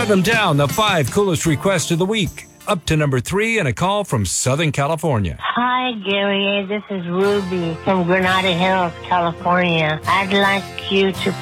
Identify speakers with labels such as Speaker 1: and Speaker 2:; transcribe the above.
Speaker 1: them down, the 5 coolest requests of the week. Up to number 3 and a call from Southern California.
Speaker 2: Hi, Gary. This is Ruby from Granada Hills, California. I'd like you to